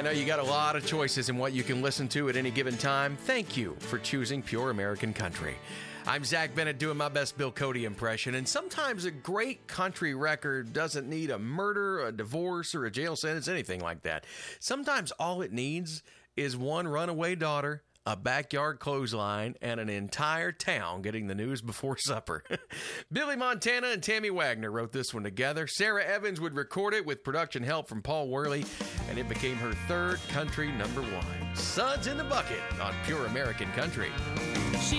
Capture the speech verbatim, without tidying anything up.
I know you got a lot of choices in what you can listen to at any given time. Thank you for choosing Pure American Country. I'm Zach Bennett doing my best Bill Cody impression, and sometimes a great country record doesn't need a murder, a divorce, or a jail sentence, anything like that. Sometimes all it needs is one runaway daughter, a backyard clothesline, and an entire town getting the news before supper. Billy Montana and Tammy Wagner wrote this one together. Sarah Evans would record it with production help from Paul Worley, and it became her third country number one. Suds in the Bucket on Pure American Country.